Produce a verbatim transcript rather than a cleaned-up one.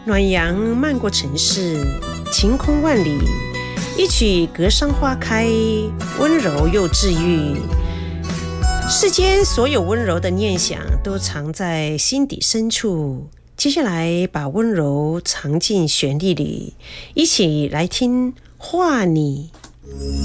暖阳漫过城市，晴空万里，一曲格桑花开，温柔又治愈。世间所有温柔的念想都藏在心底深处，接下来把温柔藏进旋律里，一起来听画你。